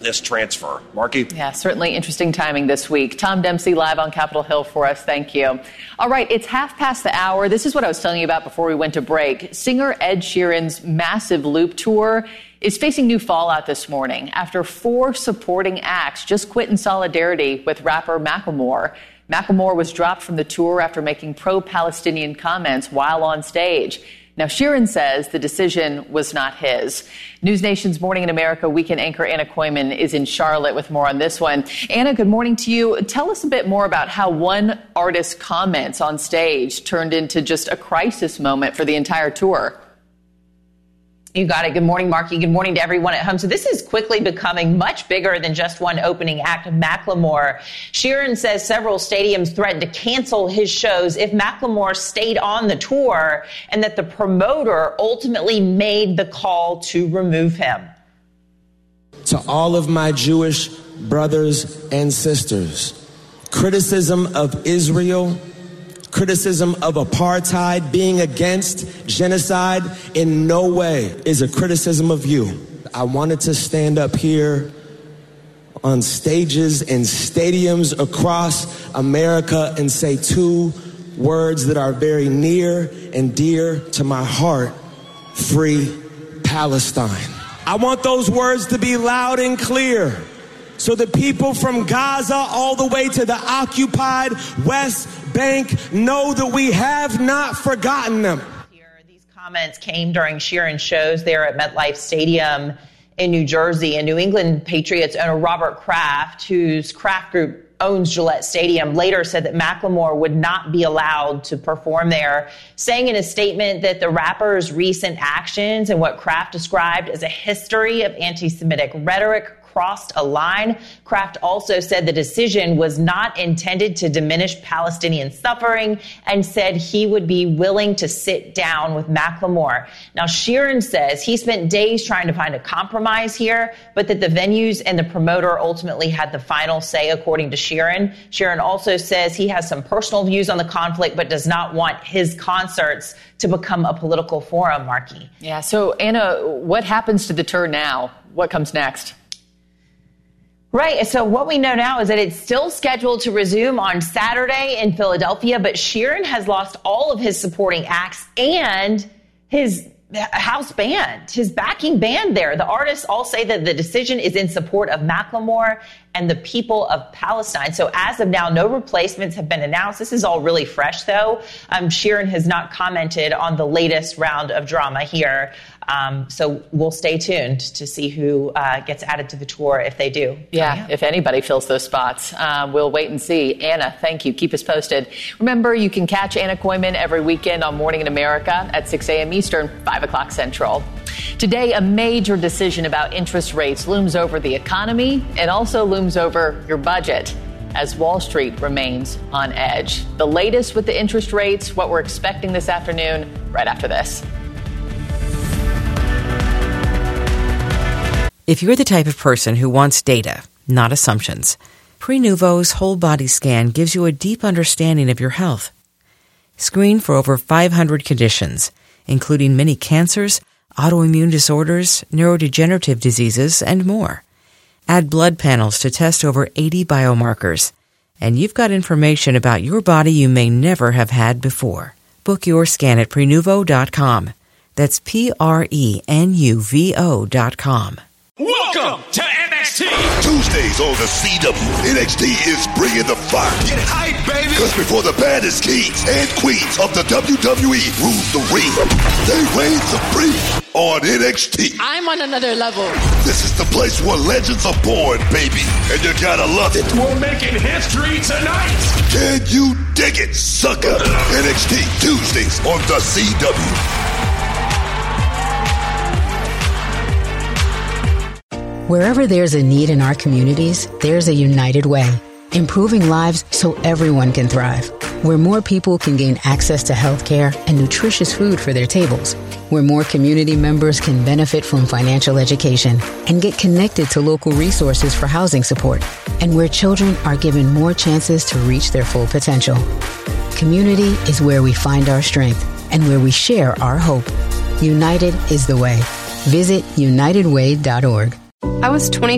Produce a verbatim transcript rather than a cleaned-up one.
this transfer. Marky? Yeah, certainly interesting timing this week. Tom Dempsey live on Capitol Hill for us. Thank you. All right, it's half past the hour. This is what I was telling you about before we went to break. Singer Ed Sheeran's massive Loop tour is facing new fallout this morning after four supporting acts just quit in solidarity with rapper Macklemore. Macklemore was dropped from the tour after making pro-Palestinian comments while on stage. Now, Sheeran says the decision was not his. News Nation's Morning in America weekend anchor Anna Koyman is in Charlotte with more on this one. Anna, good morning to you. Tell us a bit more about how one artist's comments on stage turned into just a crisis moment for the entire tour. You got it. Good morning, Marky. Good morning to everyone at home. So this is quickly becoming much bigger than just one opening act of Macklemore. Sheeran says several stadiums threatened to cancel his shows if Macklemore stayed on the tour, and that the promoter ultimately made the call to remove him. To all of my Jewish brothers and sisters, criticism of Israel, criticism of apartheid, being against genocide in no way is a criticism of you. I wanted to stand up here on stages and stadiums across America and say two words that are very near and dear to my heart: free Palestine. I want those words to be loud and clear, so the people from Gaza all the way to the occupied West Bank know that we have not forgotten them. These comments came during Sheeran's shows there at MetLife Stadium in New Jersey. And New England Patriots owner Robert Kraft, whose Kraft Group owns Gillette Stadium, later said that Macklemore would not be allowed to perform there, saying in a statement that the rapper's recent actions and what Kraft described as a history of anti-Semitic rhetoric crossed a line. Kraft also said the decision was not intended to diminish Palestinian suffering and said he would be willing to sit down with Macklemore. Now, Sheeran says he spent days trying to find a compromise here, but that the venues and the promoter ultimately had the final say, according to Sheeran. Sheeran also says he has some personal views on the conflict, but does not want his concerts to become a political forum, Marky. Yeah, so Anna, what happens to the tour now? What comes next? Right. So what we know now is that it's still scheduled to resume on Saturday in Philadelphia, but Sheeran has lost all of his supporting acts and his house band, his backing band there. The artists all say that the decision is in support of Macklemore and the people of Palestine. So as of now, no replacements have been announced. This is all really fresh, though. Um, Sheeran has not commented on the latest round of drama here. Um, so we'll stay tuned to see who uh, gets added to the tour if they do. Yeah, if anybody fills those spots. Uh, we'll wait and see. Anna, thank you. Keep us posted. Remember, you can catch Anna Koyman every weekend on Morning in America at six a.m. Eastern, five o'clock Central. Today, a major decision about interest rates looms over the economy and also looms over your budget as Wall Street remains on edge. The latest with the interest rates, what we're expecting this afternoon, right after this. If you're the type of person who wants data, not assumptions, Prenuvo's whole body scan gives you a deep understanding of your health. Screen for over five hundred conditions, including many cancers, autoimmune disorders, neurodegenerative diseases, and more. Add blood panels to test over eighty biomarkers, and you've got information about your body you may never have had before. Book your scan at Prenuvo dot com. That's P R E N U V O dot com. Welcome to N X T! Tuesdays on the C W, N X T is bringing the fire. Get hype, baby! Because before the baddest kings and queens of the W W E rule the ring, they reign supreme on N X T. I'm on another level. This is the place where legends are born, baby, and you gotta love it. We're making history tonight! Can you dig it, sucker? N X T, Tuesdays on the C W. Wherever there's a need in our communities, there's a United Way, improving lives so everyone can thrive. Where more people can gain access to health care and nutritious food for their tables. Where more community members can benefit from financial education and get connected to local resources for housing support. And where children are given more chances to reach their full potential. Community is where we find our strength and where we share our hope. United is the way. Visit united way dot org. I was twenty